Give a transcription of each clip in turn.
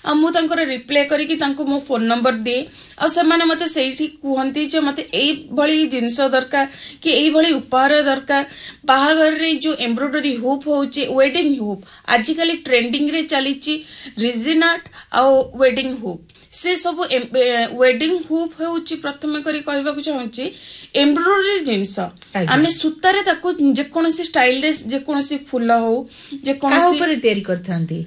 मु तांकर रिप्लाई करिकी तांको मो फोन नंबर दिए आ सेमाने मते सेठी कुहंती जे मते एई भली जिंस दरकार कि एई भली उपहार दरकार बाहागर रे जो एम्ब्रॉयडरी हुप होउची वेडिंग हुप आजिकली ट्रेंडिंग रे चलीची रिजिन आर्ट आ वेडिंग हुप से सब वेडिंग हुप होउची प्रथमे करी कहबाकू चाहूची एम्ब्रॉयडरी जिंस आमे सूतारे ताको जे कोनोसी स्टाइल रे जे कोनोसी फूल हो जे कोनोसी ऊपर तयारी करथांती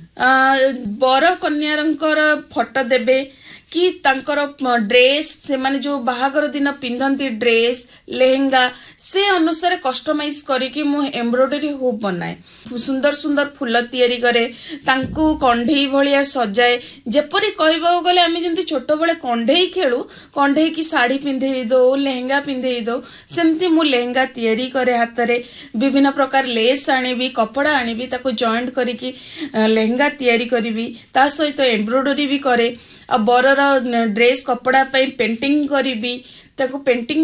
बर कन्यारंकर फोटो देबे कि तांकर ड्रेस से माने जो बाहागर दिन पिंधंती ड्रेस लेहेंगा से अनुसार कस्टमाइज करके मु एम्ब्रॉयडरी हुप बनाए सुंदर सुंदर फूल तयारी करे तांको कंढेई भलिया सजाए जेपरी कहबा गले आमे जंती छोट बळे कंढेई खेलु कंढेई की साड़ी पिंधेई दो लेहेंगा पिंधेई दो सेमती मु लेहेंगा तयारी करे हाथ रे विभिन्न प्रकार लेस आनिबी कपड़ा आनिबी ताको जॉइंट करके लेहेंगा तयारी करिवि ता सहित एम्ब्रॉयडरी भी करे आ बरर ड्रेस कपड़ा पे पेंटिंग करी ताको पेंटिंग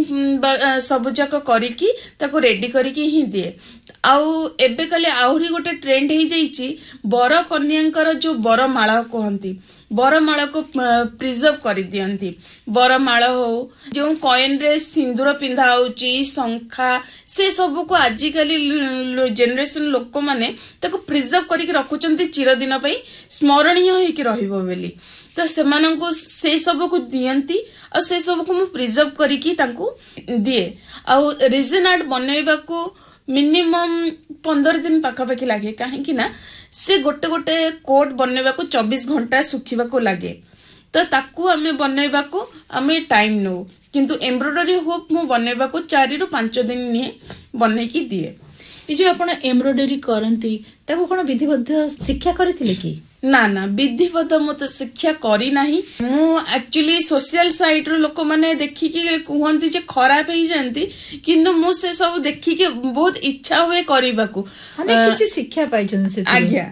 सब जाक करिकी ताको रेडी करिकी ही दिए आउ एबे कले आहुरी गोटे ट्रेंड ही जाईची बर कन्यांकर जो बर माला कहंती बर माला को प्रिजर्व कर दियंती बर माला हो जो कॉइन रे सिंदूर पिंधा होची शंखा से सब को आजिकली जनरेशन लोक माने ताको प्रिजर्व करिक रखुचंती चिरदिन पई स्मरणीय होइकी रहिबो बेली तो सेमानंको से सब को दियंती और से सब को मु प्रिजर्व करिकी तांको दिए आ रिजिन आर्ट बनैबा को मिनिमम 15 दिन पाखापाखि लगे कहीं ना से गोटे गोटे कोट बनैबा को 24 घंटा सुखिबा को लगे तो ताकू आमे बनैबा को आमे टाइम नो किंतु एम्ब्रॉयडरी हुप मु बनैबा को 4 ରୁ 5 दिन निहे बनैकी दिए ये जो आपण एम्ब्रॉयडरी करंती ताको कोन विधिबद्ध शिक्षा करथिले कि ना ना विधिबद्ध मत शिक्षा करी नाही मु एक्चुअली सोशल साइट रो लोक माने देखि कि कहंती जे खराब ही जानती किंतु मु से सब देखि कि बहुत इच्छा हुए करिबा को माने किछि शिक्षा पाइछन से आज्ञा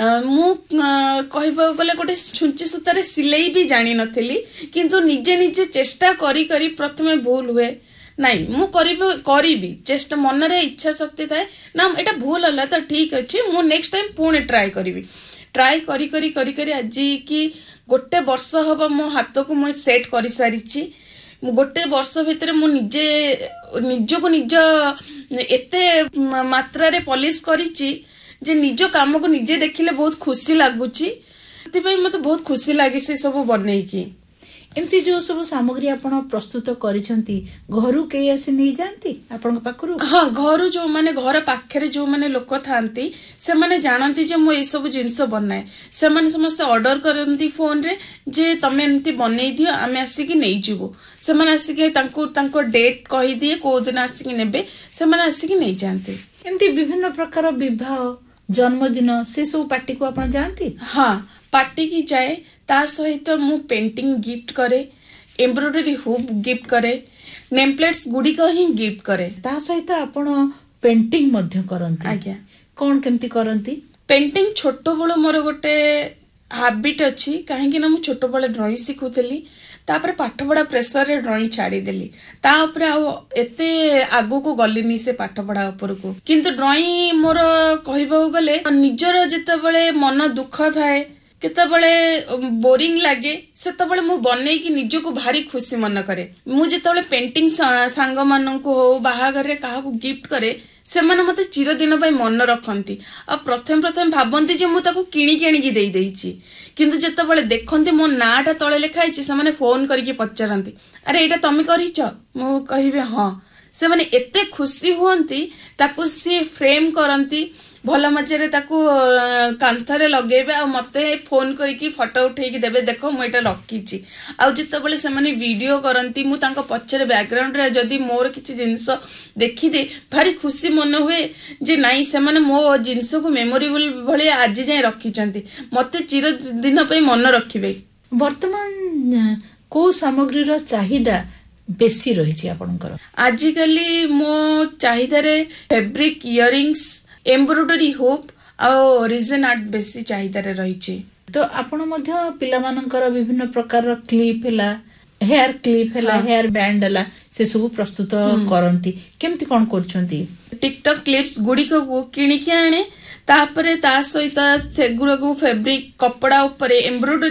मु कहबा गले गोटे छुंची सुतारे सिलाई भी जानि नथिली किंतु निजे निजे चेष्टा करी करी प्रथमे भूल हुए नहीं मु करीबी चेष्टा मन रे इच्छा शक्ति थाए ना एटा भूल हला तो ठीक अछि मु next time Pune try करिवि try करी करी करी करी आज की गोटे वर्ष हबा मो हाथ को मु सेट करि सारिछि गोटे वर्ष भितर मु निजे निज को निज एते मात्रा रे पॉलिश करिछि जे निज काम को निजे देखिले बहुत खुशी लागुछि सेति पई मते बहुत खुशी लागे से सब बनै की एमती जो सब सामग्री आपण प्रस्तुत करिसंती घरु के आसी नै जानती आपण पाखरु हां घरु जो माने घर पाखरे जो माने लोक थांती से माने जानती जे मो ए सब जिंस बनाए से माने समस्त ऑर्डर करंती फोन रे जे तमे एमती बनै दियो आमे आसी कि नै जीवो से माने आसी कि तांको डेट कहि दिए को दिन आसी कि नेबे से माने आसी कि नै जानते एमती विभिन्न प्रकार विवाह जन्मदिन से सब पार्टी को आपण जानती हां पार्टी की जाए ता सहित मु पेंटिंग गिफ्ट करे एम्ब्रॉयडरी हुप गिफ्ट करे नेम प्लेट्स गुडी को ही गिफ्ट करे ता सहित आपण पेंटिंग मध्य करंती आज्ञा कोन केमती करंती पेंटिंग छोटो बळो मोर गोटे हैबिट अछि काहे कि ना मु छोटो बळे ड्राइंग सिखुतली तापर पाठ पढ़ा प्रेशर रे ड्राइंग छाड़ी देली ता ऊपर आ एते आगो को गलिनी से पाठ पढ़ा ऊपर को किंतु ड्राइंग मोर कहबो गले निजर जते बळे मन दुख थाए केते बळे बोरिंग लागे सेते बळे मु बनै कि निज को भारी खुशी मन करे मु जते बळे पेंटिंग सांग मानन को हो बाहागर रे काहा को गिफ्ट करे से माने मते चिर दिन पई मन रखंती आ प्रथम भाबंती जे मु ताको किणी केणी देई देइची किंतु जते बळे देखंती मो नाटा तळे लिखाइची से माने फोन करके पचारंती अरे एटा तमे करिछ मु कहिबे हां से माने एते खुशी होंती ताको से फ्रेम करंती भल मजरे ताको कांथरे लगेबे आ मते फोन करके फोटो उठेकी देबे देखो मु एटा रखीची आ जते बळे से माने वीडियो करंती मु तांको पछरे बैकग्राउंड रे जदी मोर किछि जिंस देखि दे भारी खुशी मन हुए जे नाही से माने मो जिंस को मेमोरेबल भली आज जाय रखिचंती मते चिर दिन पई मन रखिबे वर्तमान को सामग्री रो चाहिदा बेसी रहिछि आपनकर आजिकली मो चाहिदा रे फैब्रिक इयरिंग्स एम्ब्रॉयडरी हुप आ रिजन आर्ट बेसी चाहिदा रे रहिछि तो आपण मध्य पिला मानकर विभिन्न प्रकार रो क्लिप हैला हेयर क्लिप हैला हेयर बैंड हैला से सब प्रस्तुत करंती केमती कोन करछंती टिकटॉक क्लिप्स गुडी को किणी के आणे तापरे ता सहित सेगुरा को फैब्रिक कपड़ा ऊपर एम्ब्रॉयडरी